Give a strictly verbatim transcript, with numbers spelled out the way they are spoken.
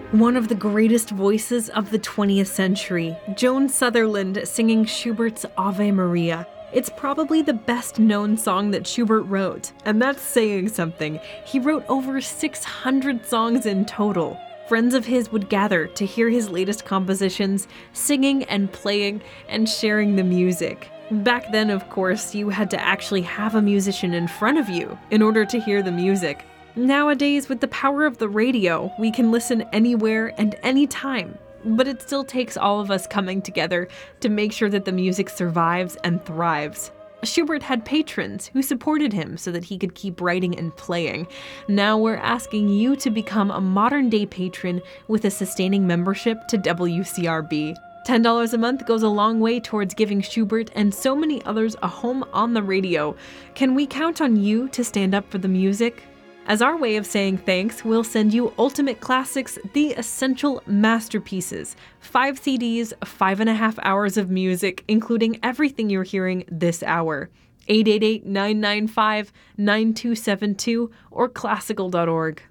One of the greatest voices of the twentieth century, Joan Sutherland singing Schubert's Ave Maria. It's probably the best known song that Schubert wrote, and that's saying something. He wrote over six hundred songs in total. Friends of his would gather to hear his latest compositions, singing and playing and sharing the music. Back then, of course, you had to actually have a musician in front of you in order to hear the music. Nowadays, with the power of the radio, we can listen anywhere and anytime, but it still takes all of us coming together to make sure that the music survives and thrives. Schubert had patrons who supported him so that he could keep writing and playing. Now we're asking you to become a modern-day patron with a sustaining membership to W C R B. ten dollars a month goes a long way towards giving Schubert and so many others a home on the radio. Can we count on you to stand up for the music? As our way of saying thanks, we'll send you Ultimate Classics, the Essential Masterpieces. Five C Ds, five and a half hours of music, including everything you're hearing this hour. eight eight eight, nine nine five, nine two seven two or classical dot org.